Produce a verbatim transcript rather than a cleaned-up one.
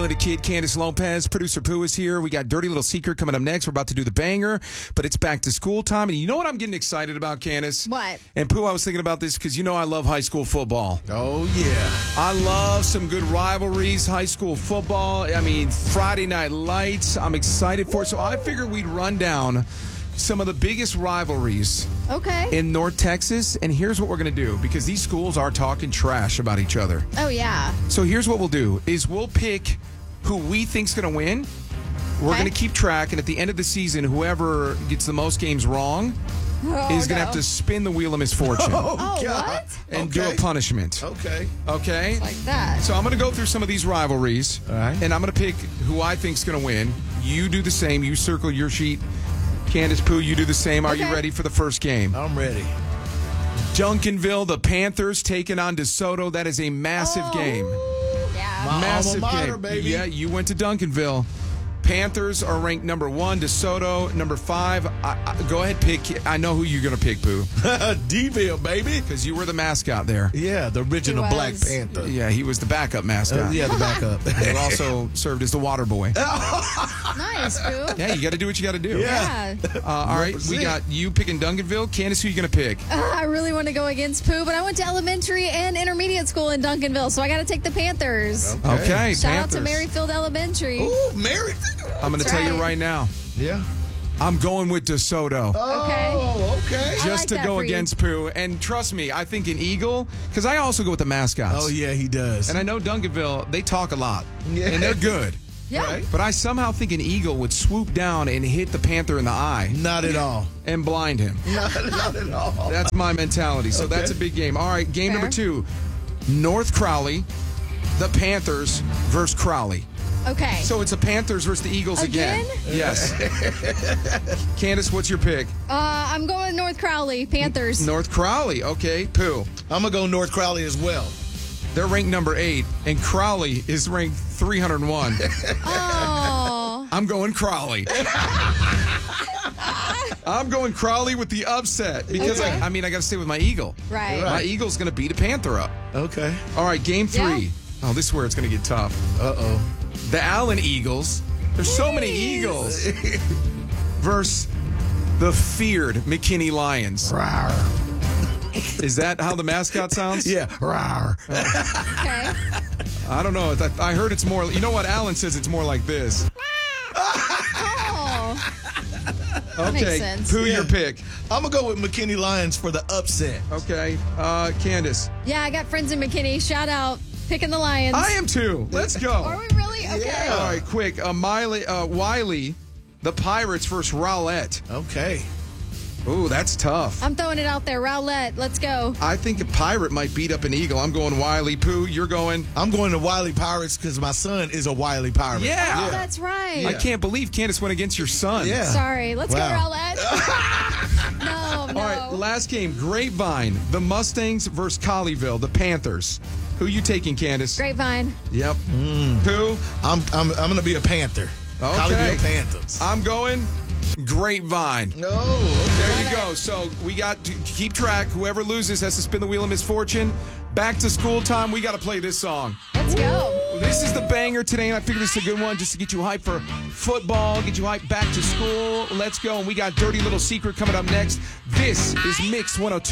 Talented Kid, Candace Lopez. Producer Pooh is here. We got Dirty Little Secret coming up next. We're about to do the banger, but it's back to school time. And you know what I'm getting excited about, Candace? What? And Pooh, I was thinking about this because you know I love high school football. Oh, yeah. I love some good rivalries, high school football. I mean, Friday Night Lights. I'm excited for it. So I figured we'd run down some of the biggest rivalries Okay. in North Texas. And here's what we're going to do, because these schools are talking trash about each other. Oh, yeah. So here's what we'll do is we'll pick who we think's going to win. We're Okay. going to keep track, and at the end of the season, whoever gets the most games wrong Oh, is going to no. have to spin the wheel of misfortune Oh, God. what? and do a Okay. punishment. Okay. Okay? Like that. So I'm going to go through some of these rivalries, All right. and I'm going to pick who I think's going to win. You do the same. You circle your sheet. Candace, Pooh, you do the same. Are you Okay. ready for the first game? I'm ready. Duncanville, the Panthers taking on DeSoto. That is a massive Oh. game. Yeah. My Massive alma mater, game. baby. Yeah, you went to Duncanville. Panthers are ranked number one. DeSoto, number five. I, I, go ahead, pick. I know who you're going to pick, Pooh, D-Ville, baby. because you were the mascot there. Yeah, the original He Black was. Panther. Yeah, he was the backup mascot. Uh, yeah, the backup. He also served as the water boy. Nice, Boo. Yeah, you got to do what you got to do. Yeah. Uh, all right, we got you picking Duncanville. Candace, who you going to pick? Uh, I really want to go against Pooh, but I went to elementary and intermediate school in Duncanville, so I got to take the Panthers. Okay, Shout Panthers. out to Maryfield Elementary. Ooh, Mary. I'm going to That's tell you right. right now. Yeah. I'm going with DeSoto. Okay. Oh, okay. I Just like to that go for you. against Pooh. And trust me, I think an Eagle, because I also go with the mascots. Oh, yeah, he does. And I know Duncanville, they talk a lot. Yeah. And they're good. Yeah. Right. But I somehow think an Eagle would swoop down and hit the Panther in the eye Not at all. and blind him. Not, not at all. That's my mentality. So Okay. that's a big game. All right, game Fair. number two. North Crowley, the Panthers versus Crowley. Okay. So it's the Panthers versus the Eagles again. Again? Yes. Candace, what's your pick? uh, I'm going North Crowley, Panthers. North Crowley. Okay, Pooh. I'm going to go North Crowley as well. They're ranked number eight, and Crowley is ranked three hundred one. Oh. I'm going Crowley. I'm going Crowley with the upset because, Okay. I, I mean, I got to stay with my Eagle. Right. My Eagle's going to beat a Panther up. Okay. All right, game three. Yeah. Oh, this is where it's going to get tough. Uh-oh. The Allen Eagles. There's so many Jeez. Eagles. Versus the feared McKinney Lions. Rawr. Is that how the mascot sounds? Yeah. Rawr. Okay. I don't know. I, I heard it's more. You know what? Alan says it's more like this. Oh. Okay, makes sense. Pooh, Yeah. your pick. I'm going to go with McKinney Lions for the upset. Okay, uh, Candace. Yeah, I got friends in McKinney. Shout out. Picking the Lions. I am too. Let's go. Are we really? Okay. Yeah. All right, quick. Uh, Miley, uh, Wiley, the Pirates versus Rowlett. Okay. Ooh, that's tough. I'm throwing it out there. Rowlett, let's go. I think a Pirate might beat up an Eagle. I'm going Wiley. Pooh, you're going. I'm going to Wiley Pirates because my son is a Wiley Pirate. Yeah. Oh, that's right. I can't believe Candace went against your son. Yeah. Sorry. Let's Wow. go, Rowlett. no, no. All right, last game. Grapevine, the Mustangs versus Colleyville, the Panthers. Who you taking, Candace? Grapevine. Yep. Pooh, I'm I'm I'm going to be a Panther. Okay. Colleyville Panthers. I'm going Grapevine. No. There you go. So we got to keep track. Whoever loses has to spin the wheel of misfortune. Back to school time. We got to play this song. Let's go. This is the banger today, and I figured this is a good one just to get you hyped for football, get you hyped back to school. Let's go. And we got Dirty Little Secret coming up next. This is Mix one oh two.